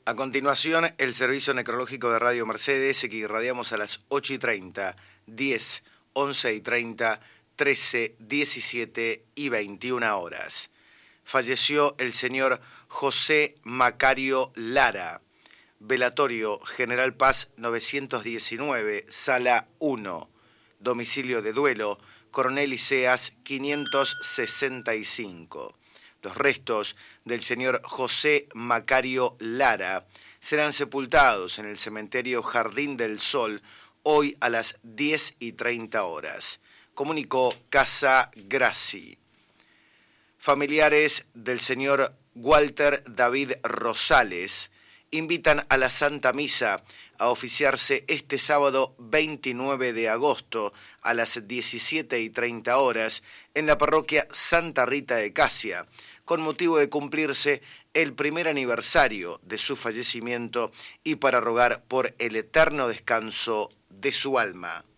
A continuación, el servicio necrológico de Radio Mercedes, que irradiamos a las 8:30, 10, 11:30, 13, 17 y 21 horas. Falleció el señor José Macario Lara. Velatorio General Paz 919, Sala 1. Domicilio de duelo, Coronel Iseas 565. Los restos del señor José Macario Lara serán sepultados en el cementerio Jardín del Sol hoy a las 10:30 horas. Comunicó Casa Grassi. Familiares del señor Walter David Rosales invitan a la Santa Misa a oficiarse este sábado 29 de agosto a las 17:30 horas en la parroquia Santa Rita de Casia, con motivo de cumplirse el primer aniversario de su fallecimiento y para rogar por el eterno descanso de su alma.